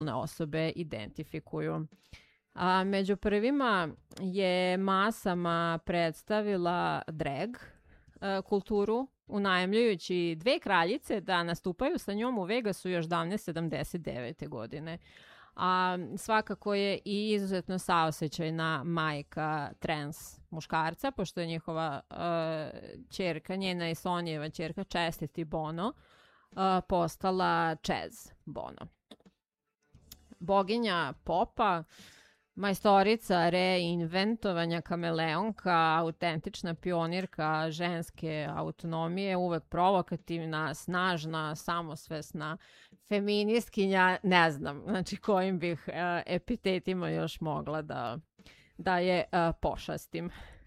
osobe identifikuju. Među prvima je masama predstavila drag kulturu, unajmljujući dve kraljice da nastupaju sa njom u Vegasu još davne 79. godine. A svakako je i izuzetno saosećajna majka trans muškarca, pošto je njihova ćerka, njena i Sonjeva ćerka Čestiti Bono, postala Chaz Bono. Boginja popa, majstorica reinventovanja, kameleonka, autentična pionirka ženske autonomije, uvek provokativna, snažna, samosvesna, feministkinja, ne znam, znači kojim bih epitetima još mogla da je pošastim.